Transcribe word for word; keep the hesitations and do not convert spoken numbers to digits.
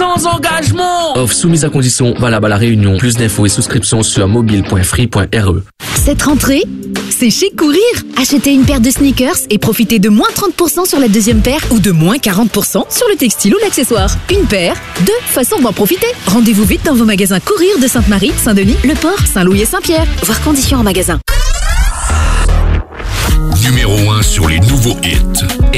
sans engagement. Offre soumise à condition, valable à La Réunion. Plus d'infos et souscriptions sur mobile point free point r e. Cette rentrée, c'est chez Courir. Achetez une paire de sneakers et profitez de moins trente pour cent sur la deuxième paire ou de moins quarante pour cent sur le textile ou l'accessoire. Une paire, deux façons d'en profiter. Rendez-vous vite dans vos magasins Courir de Sainte-Marie, Saint-Denis, Le Port, Saint-Louis et Saint-Pierre. Voir conditions en magasin. Numéro un sur les nouveaux hits.